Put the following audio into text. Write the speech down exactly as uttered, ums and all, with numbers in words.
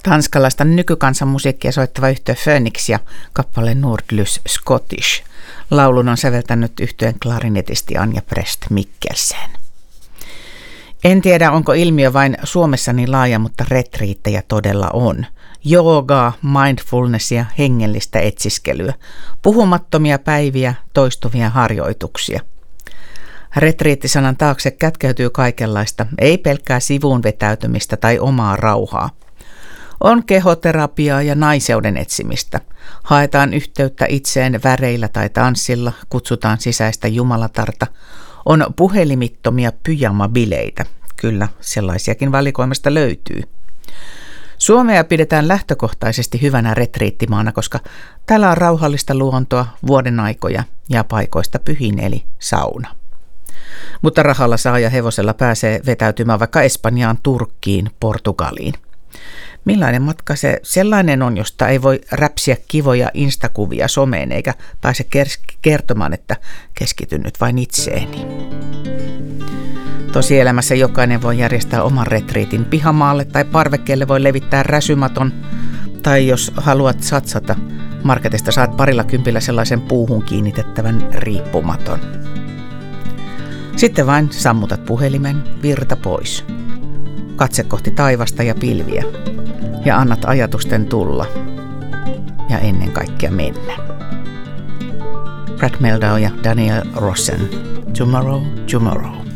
Tanskalaista nykykansanmusiikkia soittava yhtye Phoenix ja kappale Nordlys Scottish. Laulun on säveltänyt yhtyeen klarinetisti Anja Prest Mikkelsen. En tiedä, onko ilmiö vain Suomessa niin laaja, mutta retriittejä todella on. Joogaa, mindfulnessia, hengellistä etsiskelyä, puhumattomia päiviä, toistuvia harjoituksia. Retriittisanan taakse kätkeytyy kaikenlaista, ei pelkkää sivuun vetäytymistä tai omaa rauhaa. On kehoterapiaa ja naiseuden etsimistä. Haetaan yhteyttä itseen väreillä tai tanssilla, kutsutaan sisäistä jumalatarta. On puhelimittomia pyjamabileitä. Kyllä, sellaisiakin valikoimasta löytyy. Suomea pidetään lähtökohtaisesti hyvänä retriittimaana, koska täällä on rauhallista luontoa, vuodenaikoja ja paikoista pyhin eli sauna. Mutta rahalla saa ja hevosella pääsee vetäytymään vaikka Espanjaan, Turkkiin, Portugaliin. Millainen matka se sellainen on, josta ei voi räpsiä kivoja instakuvia someen eikä pääse kertomaan, että keskityn nyt vain itseeni. Tosielämässä jokainen voi järjestää oman retriitin. Pihamaalle tai parvekkeelle voi levittää räsymaton, tai jos haluat satsata, marketista saat parilla kympillä sellaisen puuhun kiinnitettävän riippumaton. Sitten vain sammutat puhelimen, virta pois. Katse kohti taivasta ja pilviä. Ja annat ajatusten tulla. Ja ennen kaikkea mennä. Brad Meldau ja Daniel Rossen. Tomorrow, tomorrow.